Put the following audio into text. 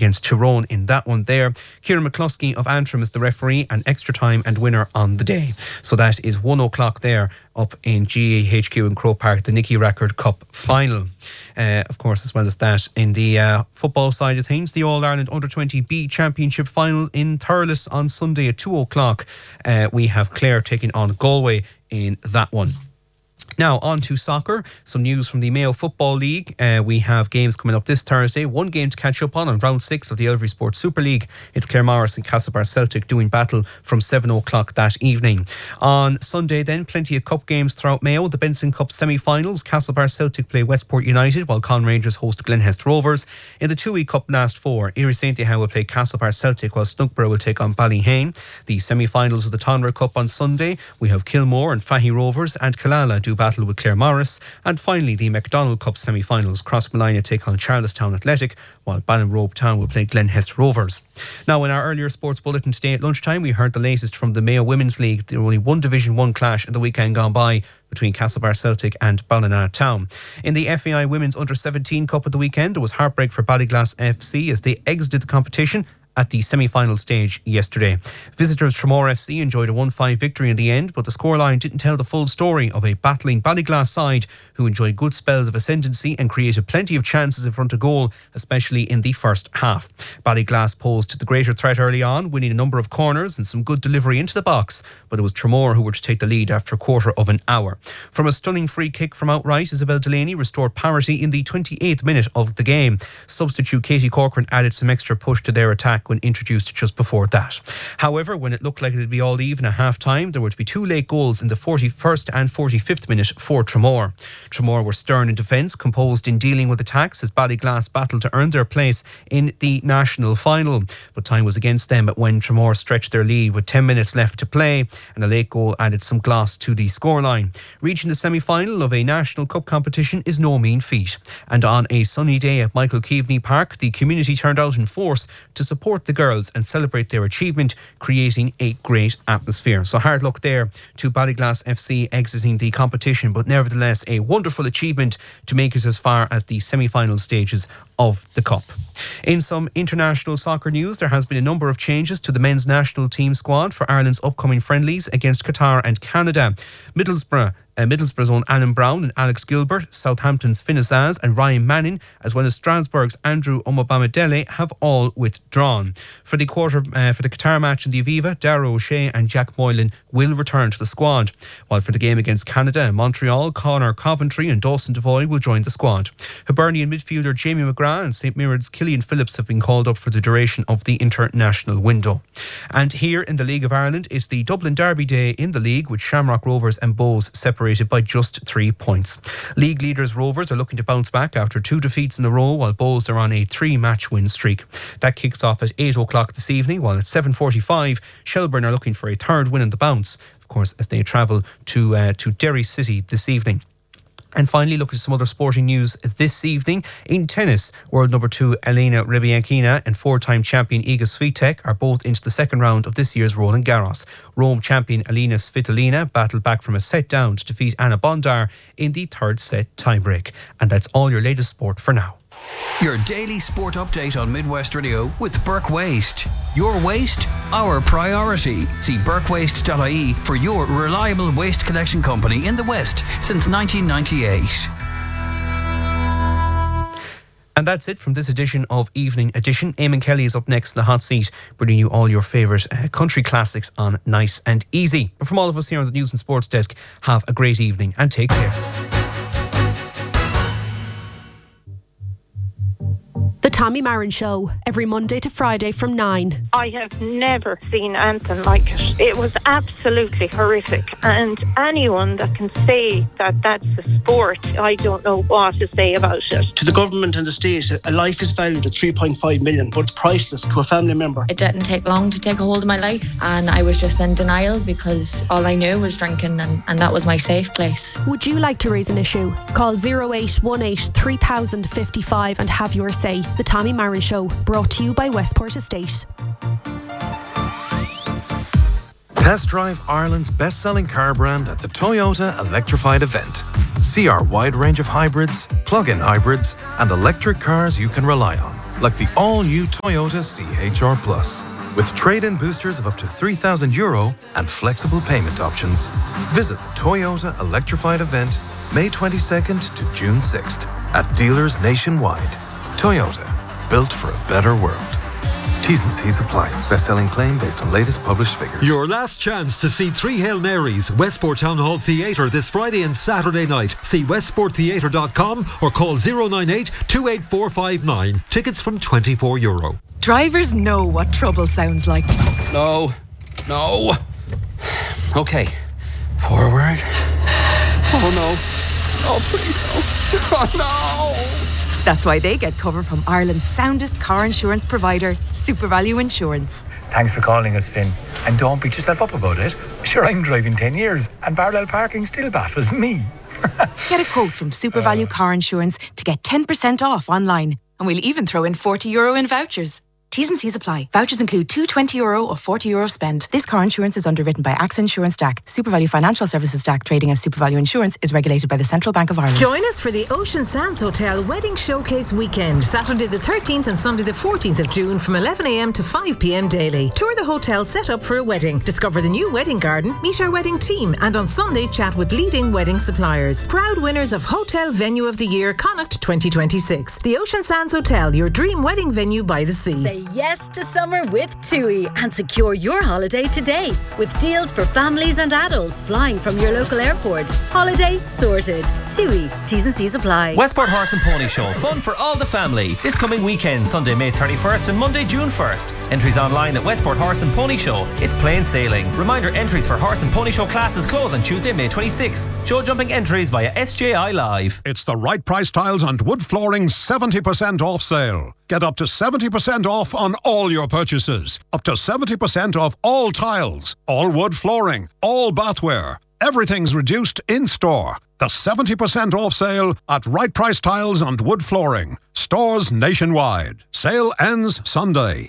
against Tyrone in that one there. Kieran McCluskey of Antrim is the referee, and extra time and winner on the day. So that is 1 o'clock there up in GAHQ in Croke Park, the Nicky Rackard Cup final. Of course, as well as that, in the football side of things, the All-Ireland Under-20B Championship final in Thurles on Sunday at 2 o'clock. We have Clare taking on Galway in that one. Now, on to soccer. Some news from the Mayo Football League. We have games coming up this Thursday. One game to catch up on round 6 of the Elvery Sports Super League. It's Claremorris and Castlebar Celtic doing battle from 7 o'clock that evening. On Sunday then, plenty of cup games throughout Mayo. The Benson Cup semi-finals. Castlebar Celtic play Westport United, while Con Rangers host Glenhest Rovers. In the 2-week cup last 4, Erie St. Howe will play Castlebar Celtic, while Snugborough will take on Ballyhane. The semi-finals of the Tonra Cup on Sunday, we have Kilmore and Fahy Rovers, and Killala do battle with Claremorris. And finally, the McDonald Cup semi-finals. Crossmolina take on Charlestown Athletic, while Ballinrobe Town will play Glenhest Rovers. Now, in our earlier sports bulletin today at lunchtime, we heard the latest from the Mayo Women's League. There were only one Division 1 clash in the weekend gone by between Castlebar Celtic and Ballina Town. In the FAI Women's Under-17 Cup of the weekend, there was heartbreak for Ballyglass FC as they exited the competition at the semi-final stage yesterday. Visitors Tramore FC enjoyed a 1-5 victory in the end, but the scoreline didn't tell the full story of a battling Ballyglass side who enjoyed good spells of ascendancy and created plenty of chances in front of goal, especially in the first half. Ballyglass posed the greater threat early on, winning a number of corners and some good delivery into the box, but it was Tramore who were to take the lead after a quarter of an hour. From a stunning free kick from outright, Isabel Delaney restored parity in the 28th minute of the game. Substitute Katie Corcoran added some extra push to their attack when introduced just before that. However, when it looked like it would be all even at half-time, there were to be 2 late goals in the 41st and 45th minute for Tramore. Tramore were stern in defence, composed in dealing with attacks as Ballyglass battled to earn their place in the national final. But time was against them when Tramore stretched their lead with 10 minutes left to play, and a late goal added some gloss to the scoreline. Reaching the semi-final of a national cup competition is no mean feat. And on a sunny day at Michael Keaveney Park, the community turned out in force to support the girls and celebrate their achievement, creating a great atmosphere. So hard luck there to Ballyglass FC exiting the competition, but nevertheless a wonderful achievement to make it as far as the semi-final stages of the Cup. In some international soccer news, there has been a number of changes to the men's national team squad for Ireland's upcoming friendlies against Qatar and Canada. Middlesbrough's own Alan Brown and Alex Gilbert, Southampton's Finn Azaz and Ryan Manning, as well as Strasbourg's Andrew Omobamidele, have all withdrawn. For the Qatar match in the Aviva, Darragh O'Shea and Jack Moylan will return to the squad, while for the game against Canada in Montreal, Conor Coventry and Dawson Devoy will join the squad. Hibernian midfielder Jamie McGrath and St Mirren's Killian Phillips have been called up for the duration of the international window. And here in the League of Ireland, it's the Dublin Derby day in the league, with Shamrock Rovers and Bohs separated by just 3 points. League leaders Rovers are looking to bounce back after 2 defeats in a row, while Bohs are on a 3-match win streak. That kicks off at 8 o'clock this evening, while at 7:45 Shelbourne are looking for a 3rd win on the bounce, of course, as they travel to Derry City this evening. And finally, look at some other sporting news this evening. In tennis, world number 2 Elena Rybakina and 4-time champion Iga Swiatek are both into the second round of this year's Roland Garros. Rome champion Alina Svitolina battled back from a set down to defeat Anna Bondar in the 3rd set tiebreak. And that's all your latest sport for now. Your daily sport update on Midwest Radio with Burke Waste. Your waste, our priority. See burkewaste.ie for your reliable waste collection company in the West since 1998. And that's it from this edition of Evening Edition. Eamon Kelly is up next in the hot seat, bringing you all your favourite country classics on Nice and Easy. But from all of us here on the News and Sports Desk, have a great evening and take care. The Tommy Marin Show, every Monday to Friday from 9. I have never seen anything like it. It was absolutely horrific. And anyone that can say that that's a sport, I don't know what to say about it. To the government and the state, a life is valued at 3.5 million, but it's priceless to a family member. It didn't take long to take a hold of my life, and I was just in denial because all I knew was drinking, and that was my safe place. Would you like to raise an issue? Call 0818 3055 and have your say. The Tommy Marin Show, brought to you by Westport Estate. Test drive Ireland's best-selling car brand at the Toyota Electrified event. See our wide range of hybrids, plug-in hybrids and electric cars you can rely on. like the all-new Toyota CHR Plus. With trade-in boosters of up to €3,000 and flexible payment options. Visit the Toyota Electrified event May 22nd to June 6th at dealers nationwide. Toyota, built for a better world. T's and C's apply. Best-selling claim based on latest published figures. Your last chance to see Three Hail Marys, Westport Town Hall Theatre this Friday and Saturday night. See westporttheatre.com or call 098 28459. Tickets from €24. Drivers know what trouble sounds like. No. Okay. Forward. Oh no. Oh please no. Oh no. That's why they get cover from Ireland's soundest car insurance provider, SuperValue Insurance. Thanks for calling us, Finn. And don't beat yourself up about it. Sure, I'm driving 10 years and parallel parking still baffles me. Get a quote from SuperValue Car Insurance to get 10% off online. And we'll even throw in €40 in vouchers. T's and C's apply. Vouchers include two €20 or €40 spend. This car insurance is underwritten by AXA Insurance DAC. SuperValue Financial Services DAC, trading as SuperValue Insurance, is regulated by the Central Bank of Ireland. Join us for the Ocean Sands Hotel Wedding Showcase Weekend, Saturday the 13th and Sunday the 14th of June from 11 a.m. to 5 p.m. daily. Tour the hotel set up for a wedding. Discover the new wedding garden, meet our wedding team, and on Sunday chat with leading wedding suppliers. Proud winners of Hotel Venue of the Year, Connacht 2026. The Ocean Sands Hotel, your dream wedding venue by the sea. Say yes to summer with TUI and secure your holiday today with deals for families and adults flying from your local airport. Holiday sorted. TUI. T's and C's apply. Westport Horse and Pony Show. Fun for all the family. This coming weekend, Sunday, May 31st and Monday, June 1st. Entries online at Westport Horse and Pony Show. It's plain sailing. Reminder, entries for Horse and Pony Show classes close on Tuesday, May 26th. Show jumping entries via SJI Live. It's the Right Price Tiles and Wood Flooring 70% off sale. Get up to 70% off on all your purchases. Up to 70% off all tiles, all wood flooring, all bathware. Everything's reduced in store. The 70% off sale at Right Price Tiles and Wood Flooring. Stores nationwide. Sale ends Sunday.